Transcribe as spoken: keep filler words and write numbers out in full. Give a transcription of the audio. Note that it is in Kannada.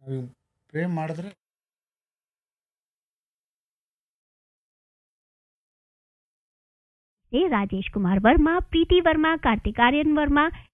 ನಾವು ಪ್ರೇ ಮಾಡಿದ್ರೆ राजेश कुमार वर्मा, प्रीति वर्मा, कार्तिक आर्यन वर्मा,